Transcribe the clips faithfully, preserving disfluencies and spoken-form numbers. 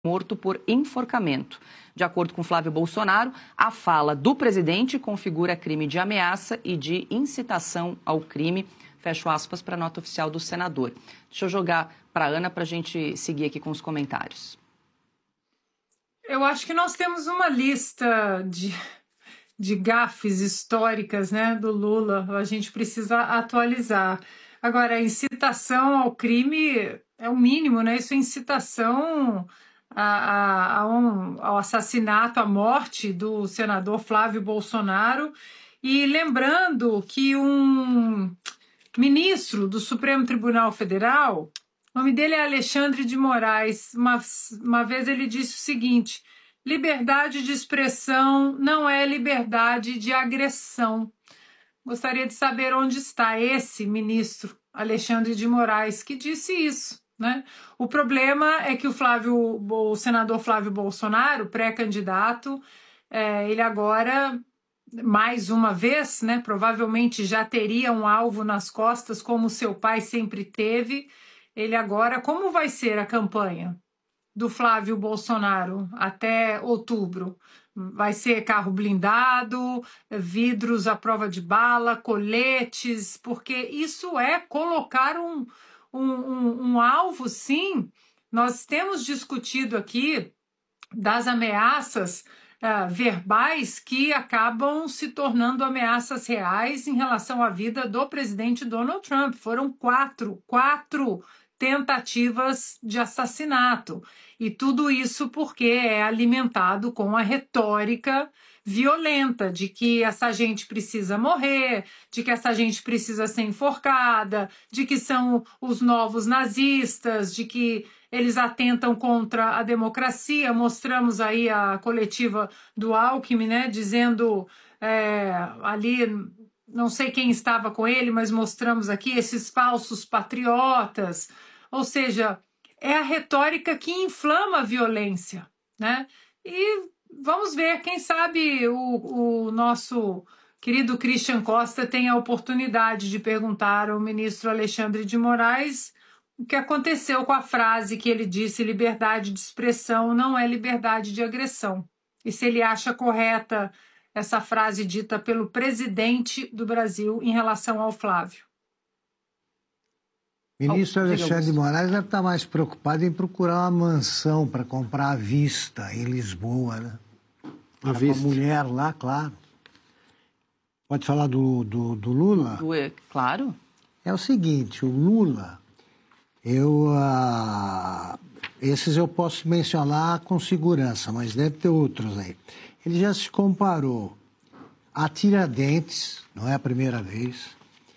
morto por enforcamento. De acordo com Flávio Bolsonaro, a fala do presidente configura crime de ameaça e de incitação ao crime. Fecho aspas para a nota oficial do senador. Deixa eu jogar para a Ana para a gente seguir aqui com os comentários. Eu acho que nós temos uma lista de, de gafes históricas, né, do Lula. A gente precisa atualizar. Agora, a incitação ao crime é o mínimo, né? Isso é incitação a, a, a um, ao assassinato, à morte do senador Flávio Bolsonaro. E lembrando que um ministro do Supremo Tribunal Federal, o nome dele é Alexandre de Moraes, uma, uma vez ele disse o seguinte: liberdade de expressão não é liberdade de agressão. Gostaria de saber onde está esse ministro Alexandre de Moraes que disse isso, né? O problema é que o, Flávio, o senador Flávio Bolsonaro, pré-candidato, é, ele agora, mais uma vez, né, provavelmente já teria um alvo nas costas, como seu pai sempre teve. Ele agora, como vai ser a campanha do Flávio Bolsonaro até outubro? Vai ser carro blindado, vidros à prova de bala, coletes, porque isso é colocar um, um, um, um alvo, sim. Nós temos discutido aqui das ameaças uh, verbais que acabam se tornando ameaças reais em relação à vida do presidente Donald Trump. Foram quatro, quatro tentativas de assassinato. E tudo isso porque é alimentado com a retórica violenta de que essa gente precisa morrer, de que essa gente precisa ser enforcada, de que são os novos nazistas, de que eles atentam contra a democracia. Mostramos aí a coletiva do Alckmin, né, dizendo é, ali, não sei quem estava com ele, mas mostramos aqui esses falsos patriotas. Ou seja, é a retórica que inflama a violência, né? E vamos ver, quem sabe o, o nosso querido Christian Costa tem a oportunidade de perguntar ao ministro Alexandre de Moraes o que aconteceu com a frase que ele disse: liberdade de expressão não é liberdade de agressão. E se ele acha correta essa frase dita pelo presidente do Brasil em relação ao Flávio. O ministro Alexandre de Moraes deve estar mais preocupado em procurar uma mansão para comprar à vista em Lisboa, né? À vista. Uma mulher lá, claro. Pode falar do, do, do Lula? Do, claro. É o seguinte, o Lula, eu, uh, esses eu posso mencionar com segurança, mas deve ter outros aí. Ele já se comparou a Tiradentes, não é a primeira vez,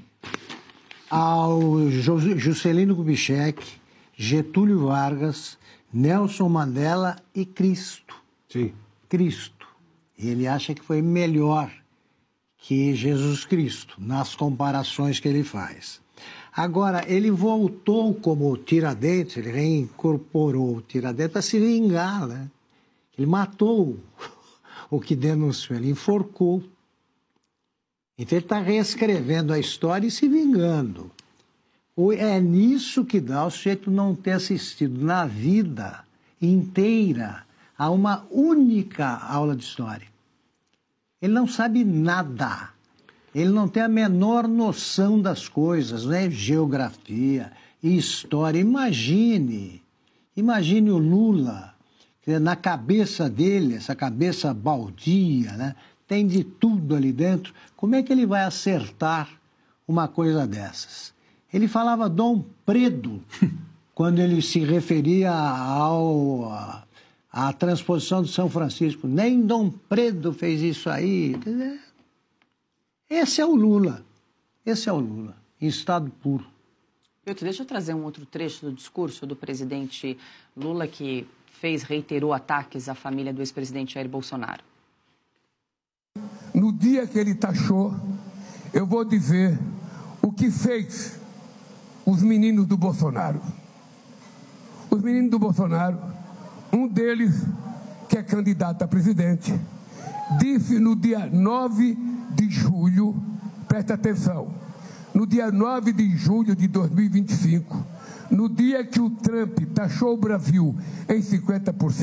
ao Juscelino Kubitschek, Getúlio Vargas, Nelson Mandela e Cristo. Sim. Cristo. E ele acha que foi melhor que Jesus Cristo, nas comparações que ele faz. Agora, ele voltou como Tiradentes, ele reincorporou o Tiradentes para se vingar, né? Ele matou o que denunciou, ele enforcou. Então ele está reescrevendo a história e se vingando. É nisso que dá o sujeito não ter assistido na vida inteira a uma única aula de história. Ele não sabe nada. Ele não tem a menor noção das coisas, né? Geografia, história. Imagine, imagine o Lula, que na cabeça dele, essa cabeça baldia, né? Tem de tudo ali dentro. Como é que ele vai acertar uma coisa dessas? Ele falava Dom Predo quando ele se referia ao, a, à transposição de São Francisco. Nem Dom Predo fez isso aí. Esse é o Lula. Esse é o Lula, em estado puro. Milton, deixa eu trazer um outro trecho do discurso do presidente Lula, que fez, reiterou ataques à família do ex-presidente Jair Bolsonaro. No dia que ele taxou, eu vou dizer o que fez os meninos do Bolsonaro. Os meninos do Bolsonaro, um deles, que é candidato a presidente, disse no dia nove de julho, presta atenção, no dia nove de julho de dois mil e vinte e cinco, No dia que o Trump taxou o Brasil em cinquenta por cento,